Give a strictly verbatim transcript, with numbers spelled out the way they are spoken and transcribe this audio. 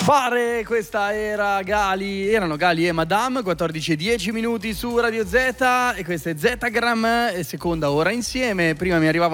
Fare, questa era Gali, erano Gali e Madame, quattordici e dieci minuti su Radio Z, e questa è Zetagram, e seconda ora insieme. Prima mi arrivava